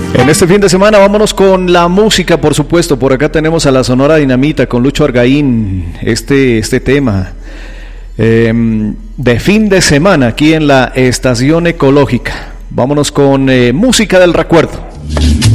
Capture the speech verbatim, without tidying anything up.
En este fin de semana vámonos con la música, por supuesto. Por acá tenemos a la Sonora Dinamita con Lucho Argaín, este, este tema eh, de fin de semana aquí en la Estación Ecológica. Vámonos con eh, música del recuerdo.